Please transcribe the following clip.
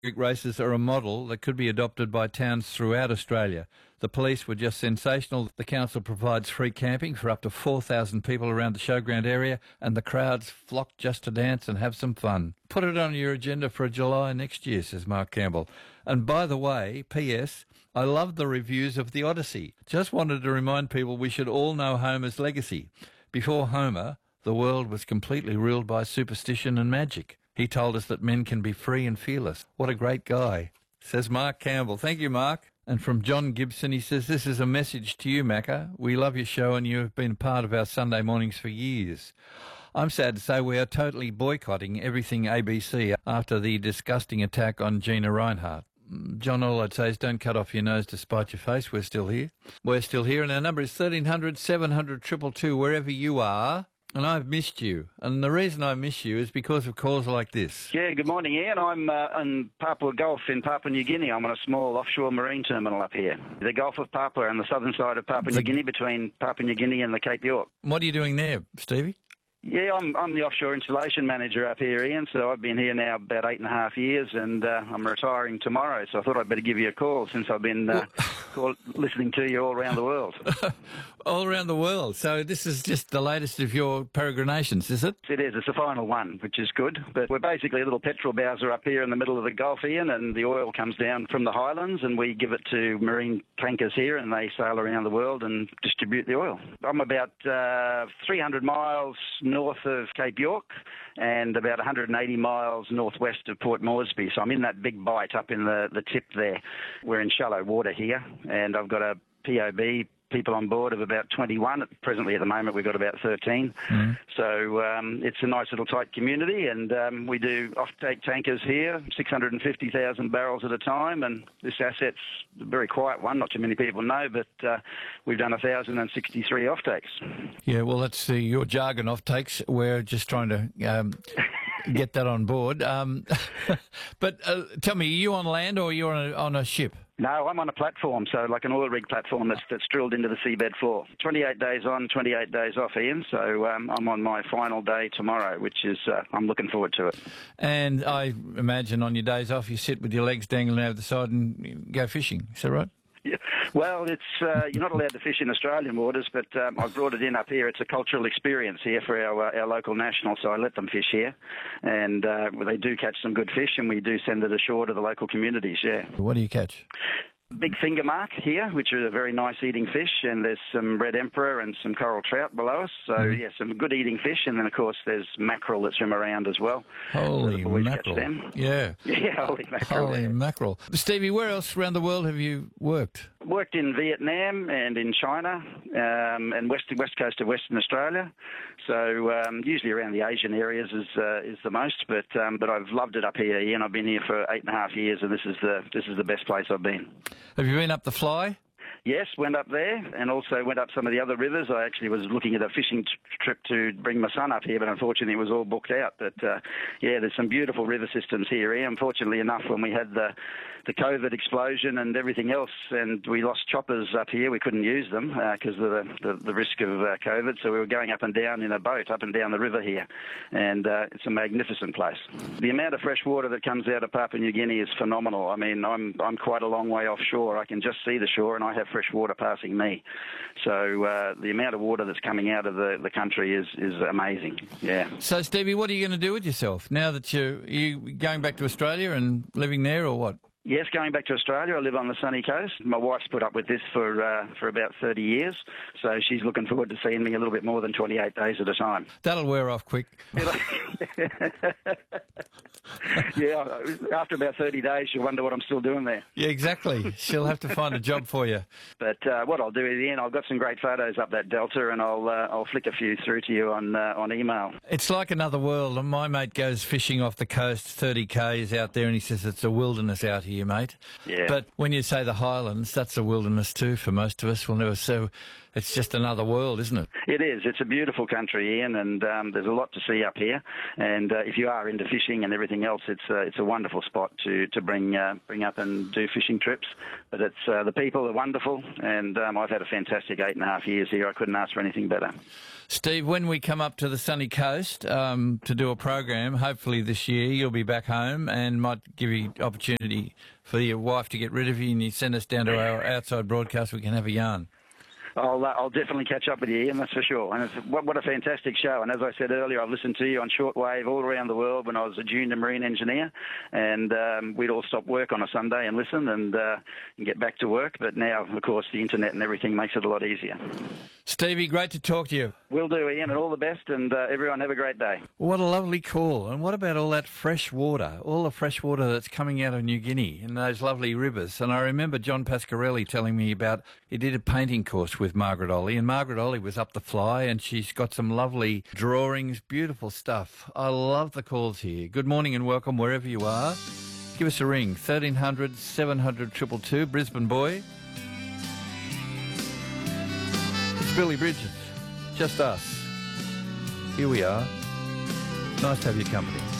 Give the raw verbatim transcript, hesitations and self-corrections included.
races are a model that could be adopted by towns throughout Australia. The police were just sensational. The council provides free camping for up to four thousand people around the showground area, and the crowds flock just to dance and have some fun. Put it on your agenda for July next year, says Mark Campbell. And by the way, P S, I love the reviews of The Odyssey. Just wanted to remind people we should all know Homer's legacy. Before Homer, the world was completely ruled by superstition and magic. He told us that men can be free and fearless. What a great guy, says Mark Campbell. Thank you, Mark. And from John Gibson, he says, this is a message to you, Macca. We love your show and you have been part of our Sunday mornings for years. I'm sad to say we are totally boycotting everything A B C after the disgusting attack on Gina Reinhardt. John, all I'd say is don't cut off your nose to spite your face. We're still here. We're still here, and our number is thirteen hundred, seven hundred, two two two, wherever you are. And I've missed you. And the reason I miss you is because of calls like this. Yeah, good morning, Ian. I'm uh, in Papua Gulf in Papua New Guinea. I'm on a small offshore marine terminal up here. The Gulf of Papua on the southern side of Papua New Guinea, between Papua New Guinea and the Cape York. What are you doing there, Stevie? Yeah, I'm I'm the offshore installation manager up here, Ian, so I've been here now about eight and a half years, and uh, I'm retiring tomorrow, so I thought I'd better give you a call since I've been uh, call, listening to you all around the world. All around the world. So this is just the latest of your peregrinations, is it? It is. It's the final one, which is good. But we're basically a little petrol bowser up here in the middle of the Gulf, Ian, and the oil comes down from the highlands, and we give it to marine tankers here, and they sail around the world and distribute the oil. I'm about uh, three hundred miles north of Cape York and about one hundred eighty miles northwest of Port Moresby. So I'm in that big bight up in the, the tip there. We're in shallow water here, and I've got a P O B, people on board, of about twenty-one. Presently, at the moment, we've got about thirteen. Mm. So um, it's a nice little tight community, and um, we do off-take tankers here, six hundred fifty thousand barrels at a time, and this asset's a very quiet one. Not too many people know, but uh, we've done one thousand sixty-three off-takes. Yeah, well, that's uh, your jargon off-takes. We're just trying to um, get that on board. Um, but uh, tell me, are you on land or are you on a, on a ship? No, I'm on a platform, so like an oil rig platform that's, that's drilled into the seabed floor. twenty-eight days on, twenty-eight days off, Ian, so um, I'm on my final day tomorrow, which is, uh, I'm looking forward to it. And I imagine on your days off you sit with your legs dangling over the side and go fishing, is that right? Yeah. Well, it's uh, you're not allowed to fish in Australian waters, but um, I've brought it in up here. It's a cultural experience here for our uh, our local nationals, so I let them fish here, and uh, they do catch some good fish, and we do send it ashore to the local communities. Yeah. What do you catch? Big finger mark here, which are a very nice eating fish, and there's some red emperor and some coral trout below us. So, mm. yeah, some good eating fish, and then, of course, there's mackerel that swim around as well. Holy so mackerel. Yeah. Yeah, holy mackerel. Holy yeah. mackerel. Stevie, where else around the world have you worked? Worked in Vietnam and in China um, and west, west coast of Western Australia. So um, usually around the Asian areas is uh, is the most, but um, but I've loved it up here, Ian. I've been here for eight and a half years, and this is the this is the best place I've been. Have you been up the Fly? Yes, went up there, and also went up some of the other rivers. I actually was looking at a fishing t- trip to bring my son up here, but unfortunately it was all booked out. But uh, yeah, there's some beautiful river systems here. Unfortunately enough, when we had the the COVID explosion and everything else, and we lost choppers up here, we couldn't use them because uh, of the, the, the risk of uh, COVID. So we were going up and down in a boat, up and down the river here, and uh, it's a magnificent place. The amount of fresh water that comes out of Papua New Guinea is phenomenal. I mean, I'm I'm quite a long way offshore. I can just see the shore, and I have fresh water passing me. So uh, the amount of water that's coming out of the, the country is, is amazing, yeah. So, Stevie, what are you going to do with yourself now that you're, you going back to Australia and living there, or what? Yes, going back to Australia. I live on the sunny coast. My wife's put up with this for uh, for about thirty years, so she's looking forward to seeing me a little bit more than twenty-eight days at a time. That'll wear off quick. Yeah, after about thirty days, she'll wonder what I'm still doing there. Yeah, exactly. She'll have to find a job for you. But uh, what I'll do at the end, I've got some great photos up that delta, and I'll uh, I'll flick a few through to you on uh, on email. It's like another world. And my mate goes fishing off the coast, thirty kays out there, and he says it's a wilderness out here, mate. Yeah. But when you say the Highlands, that's a wilderness too for most of us. We'll never so it's just another world, isn't it? It is. It's a beautiful country, Ian, and um, there's a lot to see up here. And uh, if you are into fishing and everything else, it's uh, it's a wonderful spot to to bring uh, bring up and do fishing trips. But it's uh, the people are wonderful, and um, I've had a fantastic eight and a half years here. I couldn't ask for anything better. Steve, when we come up to the sunny coast um, to do a program, hopefully this year you'll be back home and might give you opportunity for your wife to get rid of you and you send us down to our outside broadcast, we can have a yarn. I'll, uh, I'll definitely catch up with you, Ian, that's for sure. And it's, what, what a fantastic show. And as I said earlier, I've listened to you on shortwave all around the world when I was a junior marine engineer. And um, we'd all stop work on a Sunday and listen and, uh, and get back to work. But now, of course, the internet and everything makes it a lot easier. Stevie, great to talk to you. Will do, Ian, and all the best. And uh, everyone have a great day. What a lovely call. And what about all that fresh water, all the fresh water that's coming out of New Guinea in those lovely rivers? And I remember John Pasquarelli telling me about, he did a painting course with Margaret Olley, and Margaret Olley was up the fly, and she's got some lovely drawings, beautiful stuff. I love the calls here. Good morning and welcome wherever you are. Give us a ring, thirteen hundred, seven hundred, two two two, Brisbane boy. It's Billy Bridges, just us. Here we are. Nice to have your company.